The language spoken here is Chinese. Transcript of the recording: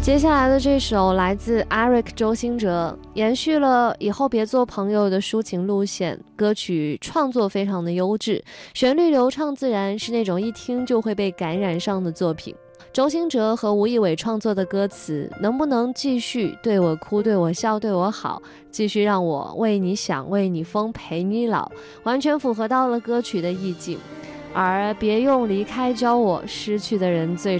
接下来的这首来自 Eric 周兴哲，延续了以后别做朋友的抒情路线，歌曲创作非常的优质，旋律流畅自然，是那种一听就会被感染上的作品。周兴哲和吴亦伟创作的歌词，能不能继续对我哭对我笑对我好，继续让我为你想为你疯陪你老，完全符合到了歌曲的意境。而别用离开教我，失去的人最